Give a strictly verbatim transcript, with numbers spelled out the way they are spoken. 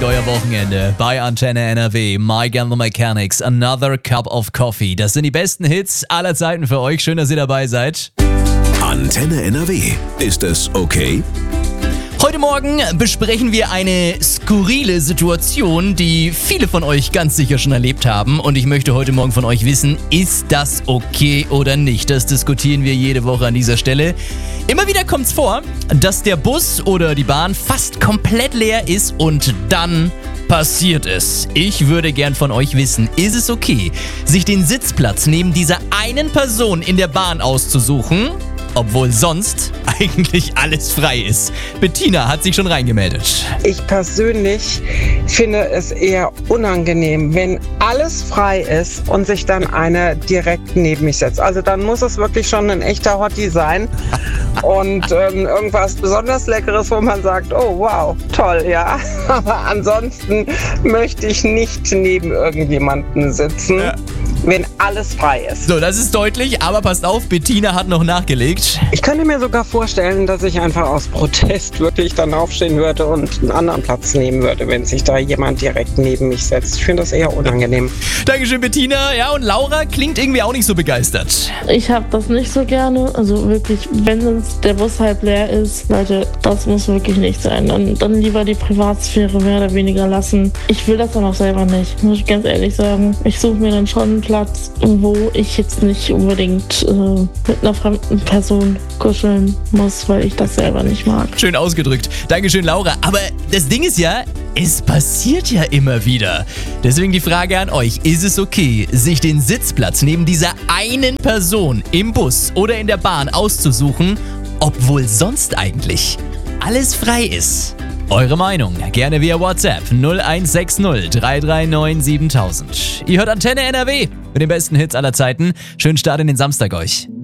klingt euer Wochenende bei Antenne N R W. Mike and the Mechanics, Another Cup of Coffee. Das sind die besten Hits aller Zeiten für euch. Schön, dass ihr dabei seid. Antenne N R W. Ist es okay? Heute Morgen besprechen wir eine skurrile Situation, die viele von euch ganz sicher schon erlebt haben. Und ich möchte heute Morgen von euch wissen, ist das okay oder nicht? Das diskutieren wir jede Woche an dieser Stelle. Immer wieder kommt es vor, dass der Bus oder die Bahn fast komplett leer ist und dann passiert es. Ich würde gern von euch wissen, ist es okay, sich den Sitzplatz neben dieser einen Person in der Bahn auszusuchen, obwohl sonst eigentlich alles frei ist? Bettina hat sich schon reingemeldet. Ich persönlich finde es eher unangenehm, wenn alles frei ist und sich dann einer direkt neben mich setzt. Also dann muss es wirklich schon ein echter Hottie sein und ähm, irgendwas besonders Leckeres, wo man sagt, oh wow, toll, ja. Aber ansonsten möchte ich nicht neben irgendjemanden sitzen. Ja. Wenn alles frei ist. So, das ist deutlich, aber passt auf, Bettina hat noch nachgelegt. Ich könnte mir sogar vorstellen, dass ich einfach aus Protest wirklich dann aufstehen würde und einen anderen Platz nehmen würde, wenn sich da jemand direkt neben mich setzt. Ich finde das eher unangenehm. Dankeschön, Bettina. Ja, und Laura klingt irgendwie auch nicht so begeistert. Ich habe das nicht so gerne. Also wirklich, wenn uns der Bus halb leer ist, Leute, das muss wirklich nicht sein. Dann, dann lieber die Privatsphäre mehr oder weniger lassen. Ich will das dann auch selber nicht, muss ich ganz ehrlich sagen. Ich suche mir dann schon einen Platz, wo ich jetzt nicht unbedingt äh, mit einer fremden Person kuscheln muss, weil ich das selber nicht mag. Schön ausgedrückt. Dankeschön, Laura. Aber das Ding ist ja, es passiert ja immer wieder. Deswegen die Frage an euch, ist es okay, sich den Sitzplatz neben dieser einen Person im Bus oder in der Bahn auszusuchen, obwohl sonst eigentlich alles frei ist? Eure Meinung gerne via WhatsApp null eins sechs null drei drei neun siebentausend. Ihr hört Antenne N R W mit den besten Hits aller Zeiten. Schönen Start in den Samstag euch.